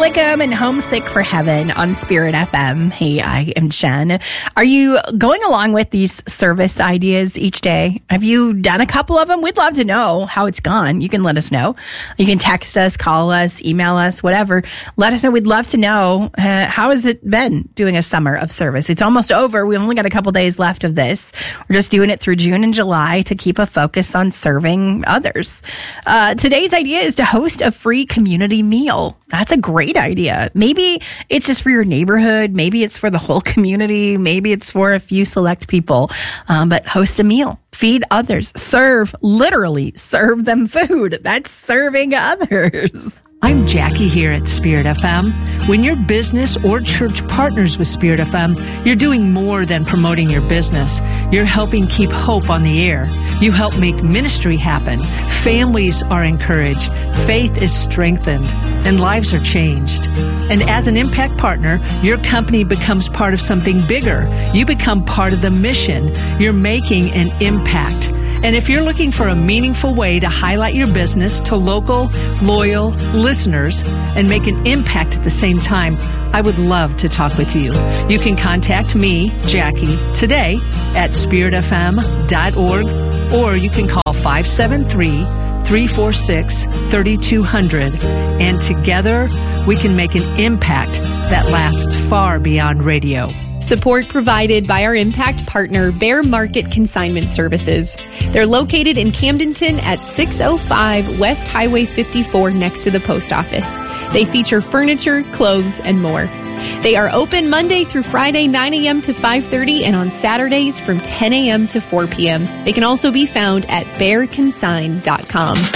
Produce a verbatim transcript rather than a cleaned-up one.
Wickham and Homesick for Heaven on Spirit F M. Hey, I am Jen. Are you going along with these service ideas each day? Have you done a couple of them? We'd love to know how it's gone. You can let us know. You can text us, call us, email us, whatever. Let us know. We'd love to know uh, how has it been doing a summer of service? It's almost over. We only got a couple days left of this. We're just doing it through June and July to keep a focus on serving others. Uh, today's idea is to host a free community meal. That's a great idea. Maybe it's just for your neighborhood. Maybe it's for the whole community. Maybe it's for a few select people. Um, but host a meal. Feed others. Serve, literally serve them food. That's serving others. I'm Jackie here at Spirit F M. When your business or church partners with Spirit F M, you're doing more than promoting your business. You're helping keep hope on the air. You help make ministry happen. Families are encouraged. Faith is strengthened. And lives are changed. And as an impact partner, your company becomes part of something bigger. You become part of the mission. You're making an impact. And if you're looking for a meaningful way to highlight your business to local, loyal listeners and make an impact at the same time, I would love to talk with you. You can contact me, Jackie, today at spirit f m dot org, or you can call five seven three, three four six, three two zero zero, and together we can make an impact that lasts far beyond radio. Support provided by our impact partner, Bear Market Consignment Services. They're located in Camdenton at six oh five West Highway fifty-four next to the post office. They feature furniture, clothes, and more. They are open Monday through Friday, nine a.m. to five thirty, and on Saturdays from ten a.m. to four p.m. They can also be found at bear consign dot com.